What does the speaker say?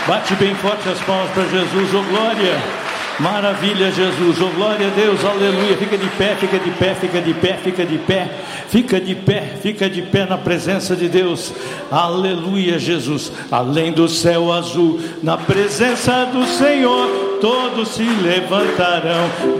Bate bem forte as palmas para Jesus, oh glória. Maravilha, Jesus, oh glória a Deus, aleluia. Fica de pé, fica de pé, fica de pé, fica de pé, fica de pé, fica de pé na presença de Deus, aleluia, Jesus. Além do céu azul, na presença do Senhor, todos se levantarão.